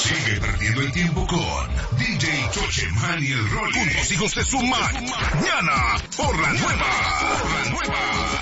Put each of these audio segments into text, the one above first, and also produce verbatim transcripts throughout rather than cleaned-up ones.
Sigue perdiendo el tiempo con D J Chocheman y el Rolly. Con los hijos de su mañana por la nueva. Por la nueva.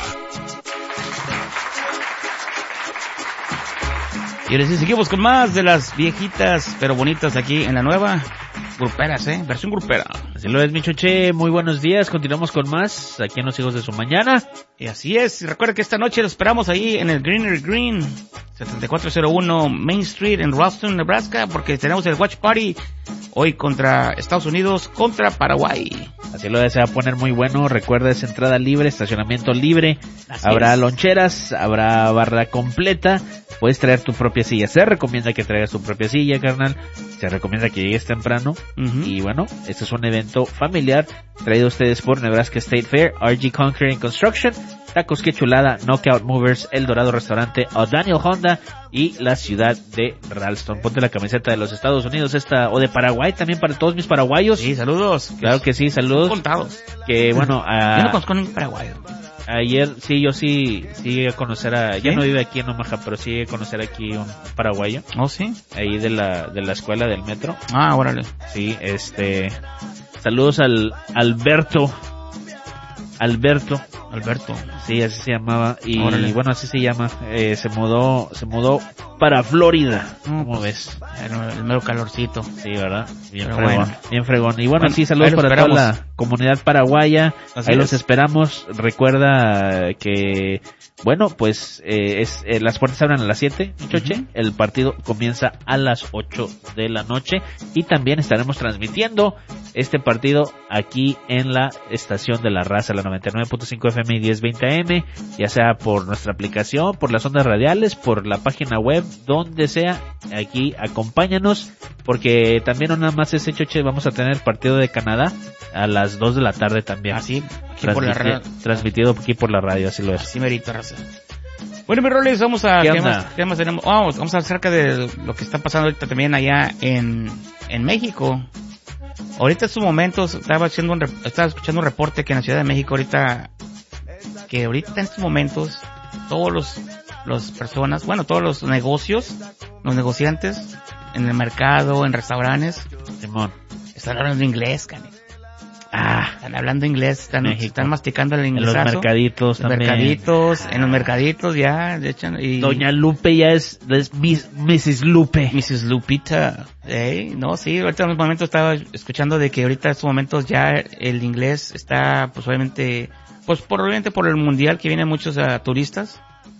Y ahora sí, seguimos con más de las viejitas pero bonitas aquí en la nueva. Gruperas, ¿eh? Versión grupera. Así lo es, mi Choche. Muy buenos días. Continuamos con más aquí en Los Hijos de su Mañana. Y así es. Y recuerda que esta noche lo esperamos ahí en el Greener Green, setenta y cuatro cero uno Main Street en Ralston, Nebraska, porque tenemos el Watch Party hoy contra Estados Unidos, contra Paraguay. Así lo es, se va a poner muy bueno. Recuerda, es entrada libre, estacionamiento libre. Así habrá es. loncheras, habrá barra completa. Puedes traer tu propia silla. Se recomienda que traigas tu propia silla, carnal. Se recomienda que llegues temprano. Uh-huh. Y bueno, este es un evento familiar traído a ustedes por Nebraska State Fair, R G Concrete Construction, Tacos Que Chulada, Knockout Movers, El Dorado Restaurante, O'Daniel Honda y la ciudad de Ralston. Ponte la camiseta de los Estados Unidos esta, o de Paraguay también para todos mis paraguayos. Sí, saludos. Claro que sí, saludos. Contados. Que bueno, a... Yo no conozco ningún paraguayo. Ayer, sí, yo sí, sí llegué a conocer a, ¿sí? Ya no vive aquí en Omaha, pero sí llegué a conocer aquí un paraguayo. ¿Oh, sí? Ahí de la, de la escuela del metro. Ah, órale. Sí, este, saludos al Alberto, Alberto. Alberto. Sí, así se llamaba, y órale. Bueno, así se llama, eh, se mudó, se mudó para Florida. No, ¿Cómo pues, ves? El, el mero calorcito. Sí, ¿verdad? Bien Pero fregón, bueno. bien fregón. Y bueno, bueno sí, saludos para esperamos. toda la comunidad paraguaya. Así ahí es. los esperamos. Recuerda que, bueno, pues, eh, es, eh, las puertas abren a las siete, Choche. Uh-huh. El partido comienza a las ocho de la noche. Y también estaremos transmitiendo este partido aquí en la estación de la raza, la noventa y nueve punto cinco F M y diez veinte A M, ya sea por nuestra aplicación, por las ondas radiales, por la página web, donde sea. Aquí acompáñanos, porque también no nada más ese, Choche, vamos a tener partido de Canadá a las dos de la tarde también. Así, aquí por la radio. Transmitido aquí por la radio, así lo es. Así merito, raza. Bueno, mi Roles, vamos a... ¿Qué, ¿qué, onda? más, ¿Qué más tenemos? Vamos, vamos a hablar acerca de lo que está pasando ahorita también allá en, en México. Ahorita en estos momentos estaba haciendo un, estaba escuchando un reporte que en la Ciudad de México ahorita, que ahorita en estos momentos todos los, los personas, bueno, todos los negocios, los negociantes en el mercado, en restaurantes, Simón, están hablando inglés, cani. Ah, están hablando inglés, están, están masticando el inglés. En los mercaditos los también. Mercaditos, ah. En los mercaditos ya, de hecho, y Doña Lupe ya es, es Miss, missus Lupe. missus Lupita. ¿Eh? No, sí, ahorita en un momento estaba escuchando de que ahorita en estos momentos ya el inglés está, pues obviamente, pues probablemente por el mundial que vienen muchos uh, turistas.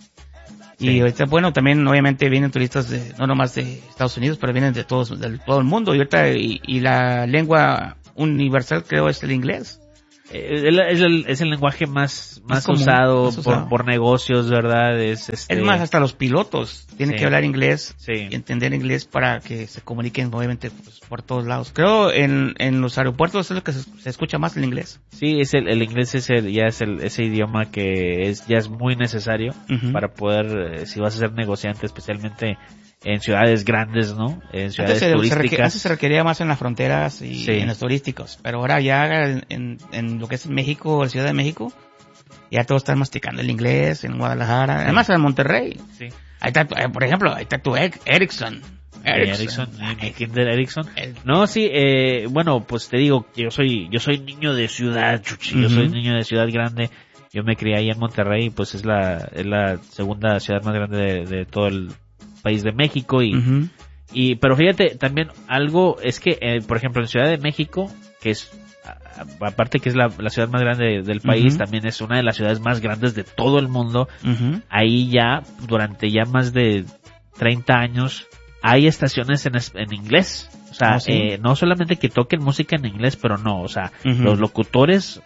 Sí. Y ahorita, bueno, también obviamente vienen turistas de, no nomás de Estados Unidos, pero vienen de todos, de todo el mundo. Y ahorita, y, y la lengua universal creo es el inglés. Es el, es el, es el lenguaje más, más, común, usado, más usado por, por negocios, ¿verdad? Es, este... es más, hasta los pilotos tienen sí. que hablar inglés sí. y entender inglés para que se comuniquen, obviamente, pues, por todos lados. Creo en, en los aeropuertos es lo que se, se escucha más el inglés. Sí, es el, el inglés es el, ya es el, ese idioma que es, ya es muy necesario uh-huh. para poder, eh, si vas a ser negociante, especialmente en ciudades grandes, ¿no? En ciudades antes se, turísticas. Se requería, antes se requería más en las fronteras y sí. en los turísticos, pero ahora ya en, en, en lo que es México, la Ciudad de México, ya todos están masticando el inglés, en Guadalajara, sí. además en Monterrey. Sí. Ahí está, por ejemplo, ahí está tu Erickson. Erickson, mi Kinder Erickson. No, sí, eh, bueno, pues te digo, yo soy, yo soy niño de ciudad, chuchi, uh-huh. yo soy niño de ciudad grande. Yo me crié ahí en Monterrey, pues es la, es la segunda ciudad más grande de, de todo el país de México y, uh-huh. y, pero fíjate, también algo es que, eh, por ejemplo, en Ciudad de México, que es, aparte que es la, la ciudad más grande del país, uh-huh. también es una de las ciudades más grandes de todo el mundo. Uh-huh. Ahí ya, durante ya más de treinta años, hay estaciones en, en inglés. O sea, ¿oh, sí? eh, no solamente que toquen música en inglés, pero no, o sea, uh-huh. los locutores,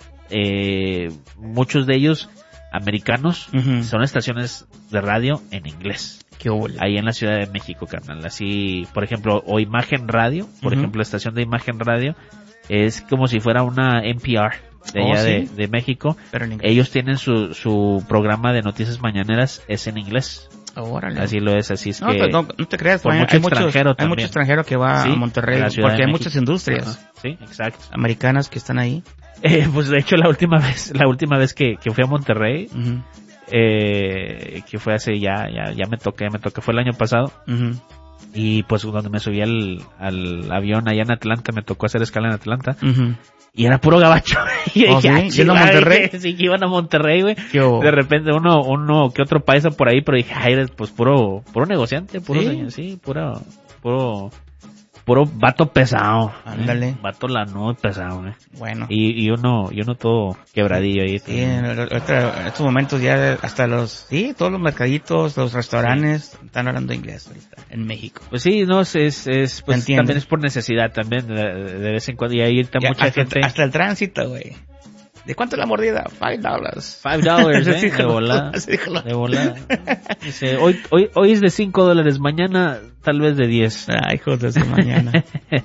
eh, muchos de ellos americanos, uh-huh. son estaciones de radio en inglés. Qué hola. Ahí en la Ciudad de México, carnal. Así, por ejemplo, o Imagen Radio, por uh-huh. ejemplo, la estación de Imagen Radio es como si fuera una N P R de allá oh, ¿sí? de, de México. Pero en inglés. Ellos tienen su, su programa de noticias mañaneras, es en inglés. Órale. Así lo es, así es no, que... No, no te creas, hay, mucho hay, muchos, hay mucho extranjero que va ¿sí? a Monterrey, a porque hay muchas industrias. Ajá. Sí, exacto. Americanas que están ahí. Eh, pues de hecho la última vez, la última vez que, que fui a Monterrey, uh-huh. eh, que fue hace ya, ya, ya me toca, ya me toca, fue el año pasado. Uh-huh. y pues donde me subí al, al avión allá en Atlanta, me tocó hacer escala en Atlanta, Uh-huh. y era puro gabacho. Y ¿Oh, dije, sí? ah, ¿Yendo a chingada, Monterrey? dije, sí, que iban a Monterrey, güey. Yo- De repente uno, uno que otro paisa por ahí, pero dije, ay, eres pues puro, puro negociante, puro, ¿Sí? señor, sí, puro, puro, puro vato pesado. Ándale. ¿eh? Vato lanudo pesado, eh. Bueno. Y, y uno, y uno todo quebradillo ahí. Sí, en, el- otra- en estos momentos ya hasta los, sí, todos los mercaditos, los restaurantes están hablando inglés ahorita en México. Pues sí, no, es, es, es pues Entiendo. también es por necesidad también, de, de vez en cuando, y ahí está Ya, mucha hasta, gente. hasta el tránsito, güey. ¿De cuánto es la mordida? Five dollars. Five dollars, Así eh, de dijo- volada, así dijo la- de volada. Dice, hoy, hoy, hoy es de cinco dólares, mañana tal vez de diez. Ay, hijos de su mañana.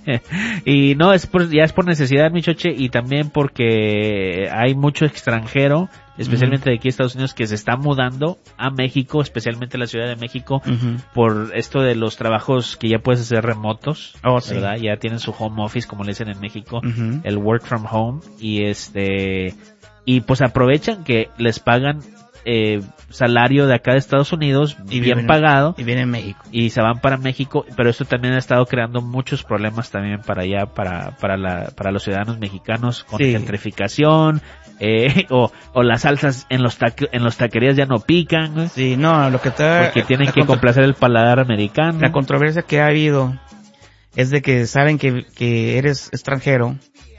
Y no, es por, ya es por necesidad, mi choche, y también porque hay mucho extranjero, especialmente de aquí a Estados Unidos, que se está mudando a México, especialmente a la Ciudad de México, Ujú. por esto de los trabajos que ya puedes hacer remotos, Oh, sí. ¿verdad? Ya tienen su home office, como le dicen en México, Ujú. el work from home, y este, y pues aprovechan que les pagan eh, salario de acá de Estados Unidos, Y bien viven- pagado, Y viene en México. y se van para México, pero esto también ha estado creando muchos problemas también para allá, para, para la, para los ciudadanos mexicanos, con Sí. gentrificación, eh, o, o las salsas en los taque, en los taquerías ya no pican, güey, Sí, no, lo que está... porque tienen la que contro- complacer el paladar americano. La controversia que ha habido es de que saben que, que eres extranjero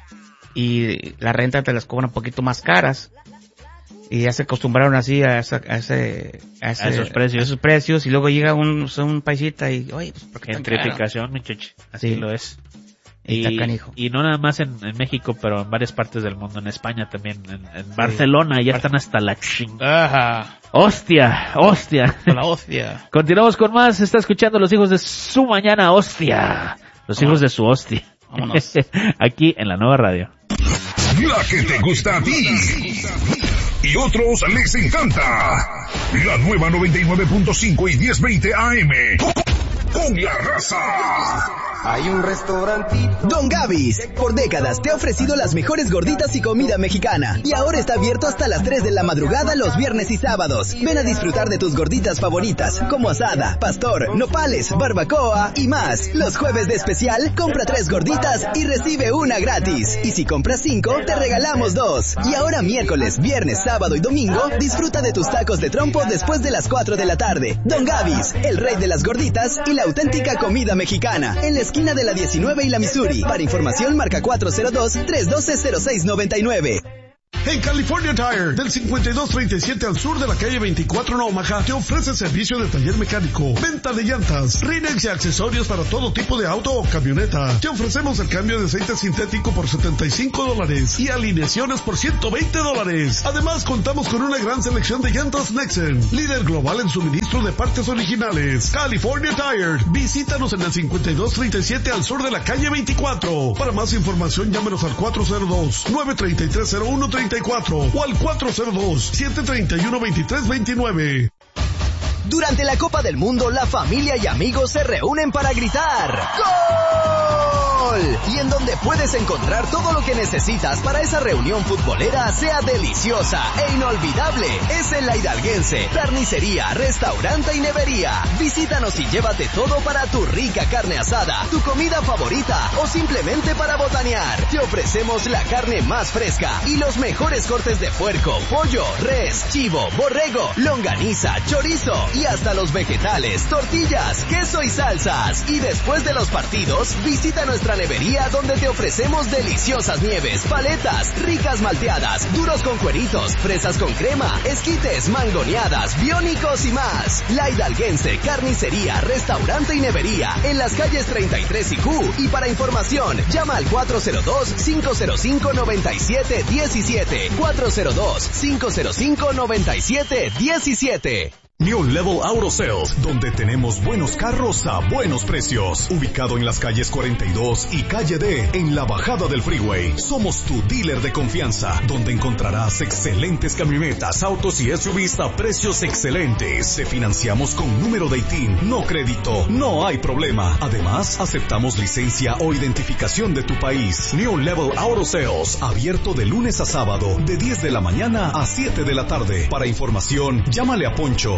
y la renta te las cobran un poquito más caras y ya se acostumbraron así a, esa, a ese, a ese- A esos precios. a esos precios y luego llega un, un paisita y, oye, pues ¿por qué tan caro? Gentrificación, mi chichi, así Sí. lo es. Y está canijo. y no nada más en, en México, pero en varias partes del mundo, en España también, en, en Barcelona, ya están hasta la chingada. Ajá, Hostia, hostia. con la hostia. Continuamos con más. Está escuchando Los Hijos de Su Mañana, hostia. Los Hijos de Su Hostia. Vámonos. Aquí en la nueva radio. La que te gusta a ti. Y otros les encanta. La nueva noventa y nueve punto cinco y diez veinte A M. Con la raza. Hay un restaurantito. Don Gavis, por décadas te ha ofrecido las mejores gorditas y comida mexicana. Y ahora está abierto hasta las tres de la madrugada los viernes y sábados. Ven a disfrutar de tus gorditas favoritas, como asada, pastor, nopales, barbacoa y más. Los jueves de especial, compra tres gorditas y recibe una gratis. Y si compras cinco, te regalamos dos. Y ahora miércoles, viernes, sábado y domingo, disfruta de tus tacos de trompo después de las cuatro de la tarde. Don Gavis, el rey de las gorditas y la auténtica comida mexicana. En la esquina de la diecinueve y la Missouri. Para información marca cuatro cero dos, tres uno dos, cero seis nueve nueve. En California Tire, del cincuenta y dos treinta y siete al sur de la calle veinticuatro en Omaha, te ofrece servicio de taller mecánico, venta de llantas, Rinex y accesorios para todo tipo de auto o camioneta. Te ofrecemos el cambio de aceite sintético por setenta y cinco dólares y alineaciones por ciento veinte dólares. Además, contamos con una gran selección de llantas Nexen, líder global en suministro de partes originales. California Tire, visítanos en el cincuenta y dos treinta y siete al sur de la calle veinticuatro. Para más información, llámenos al cuatro cero dos, nueve tres tres, cero uno tres cuatro o al cuatro cero dos, siete tres uno, dos tres dos nueve. Durante la Copa del Mundo, la familia y amigos se reúnen para gritar ¡Gol! Y en donde puedes encontrar todo lo que necesitas para esa reunión futbolera sea deliciosa e inolvidable. Es en La Hidalguense, carnicería, restaurante y nevería. Visítanos y llévate todo para tu rica carne asada, tu comida favorita o simplemente para botanear. Te ofrecemos la carne más fresca y los mejores cortes de puerco, pollo, res, chivo, borrego, longaniza, chorizo y hasta los vegetales, tortillas, queso y salsas. Y después de los partidos, visita nuestra nevería donde te ofrecemos deliciosas nieves, paletas, ricas malteadas, duros con cueritos, fresas con crema, esquites, mangoneadas, biónicos y más. La Hidalguense, carnicería, restaurante y nevería en las calles treinta y tres y Q. Y para información, llama al cuatro cero dos, cinco cero cinco, nueve siete uno siete, cuatro cero dos, cinco cero cinco, nueve siete uno siete. New Level Auto Sales, donde tenemos buenos carros a buenos precios. Ubicado en las calles cuarenta y dos y calle D, en la bajada del freeway. Somos tu dealer de confianza, donde encontrarás excelentes camionetas, autos y S U Vs a precios excelentes. Te financiamos con número de I T I N, no crédito, no hay problema. Además, aceptamos licencia o identificación de tu país. New Level Auto Sales, abierto de lunes a sábado, de diez de la mañana a siete de la tarde. Para información, llámale a Poncho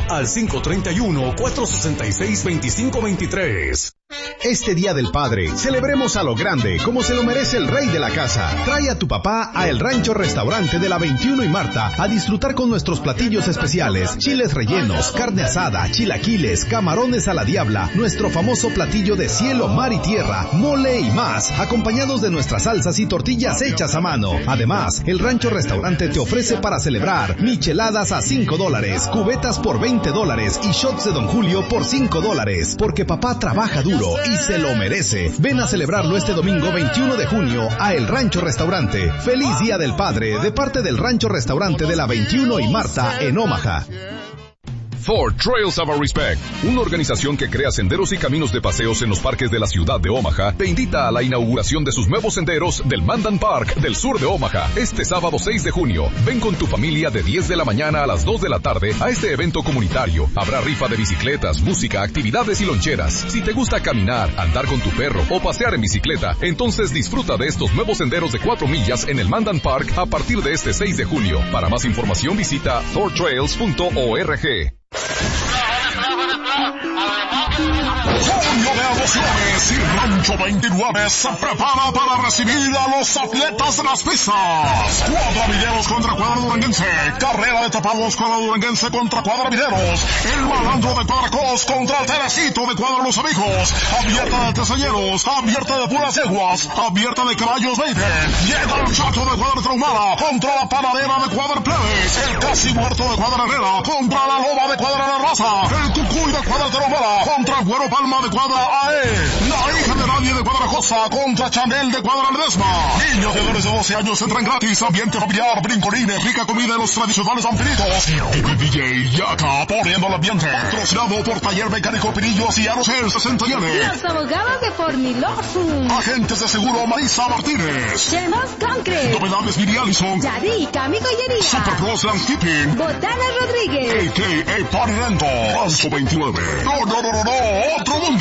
al cinco tres uno, cuatro seis seis, dos cinco dos tres. Este Día del Padre, celebremos a lo grande, como se lo merece el rey de la casa. Trae a tu papá a El Rancho Restaurante de la veintiuno y Marta a disfrutar con nuestros platillos especiales, chiles rellenos, carne asada, chilaquiles, camarones a la diabla, nuestro famoso platillo de cielo, mar y tierra, mole y más, acompañados de nuestras salsas y tortillas hechas a mano. Además, El Rancho Restaurante te ofrece para celebrar micheladas a cinco dólares, cubetas por veinte dólares y shots de Don Julio por cinco dólares, porque papá trabaja duro y se lo merece. Ven a celebrarlo este domingo veintiuno de junio a El Rancho Restaurante. Feliz Día del Padre de parte del Rancho Restaurante de la veintiuno y Marta en Omaha. For Trails of Our Respect, una organización que crea senderos y caminos de paseos en los parques de la ciudad de Omaha, te invita a la inauguración de sus nuevos senderos del Mandan Park del sur de Omaha, este sábado seis de junio. Ven con tu familia de diez de la mañana a las dos de la tarde a este evento comunitario. Habrá rifa de bicicletas, música, actividades y loncheras. Si te gusta caminar, andar con tu perro o pasear en bicicleta, entonces disfruta de estos nuevos senderos de cuatro millas en el Mandan Park a partir de este seis de junio. Para más información visita thor trails punto org. Junio de emociones y Rancho veintinueve se prepara para recibir a los atletas de las pistas. Cuadravideros contra Cuadra Duranguense. Carrera de tapados Cuadra Duranguense contra Cuadravideros. El malandro de Cuadracos contra el Teresito de Cuadra Los Amigos. Abierta de Tesañeros. Abierta de Puras Yeguas. Abierta de Caballos veinte. Llega el Chato de Cuadra Traumada contra la Panadera de Cuadra Plebes. El Casi Muerto de Cuadra Herrera contra la Loba de Cuadra La Raza. El Cucuy de Cuadra Traumada contra el Güero Palma de Cuadra A E. La hija de nadie de Cuadra Costa contra Chanel de Cuadra Ledesma. Niños de menores de doce años entran gratis. Ambiente familiar, brincolines, rica comida y los tradicionales vampiritos. Y el D J Yaka poniendo el ambiente. Patrocinado por Taller Mecánico Pirillos y Arocel sesenta y nueve. Los abogados de Formilosum. Agentes de seguro Marisa Martínez. Chemos Concrete. Novedades Miri Allison. Yadi, Cami Joyería. Super Pros Landscaping. Botana Rodríguez. A K A Party Rental. Rancho veintinueve. No, no, no, no, no. Otro mundo.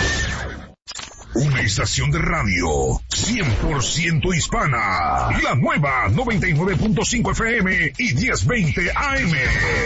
Una estación de radio cien por ciento hispana. La nueva noventa y nueve punto cinco F M y diez veinte A M.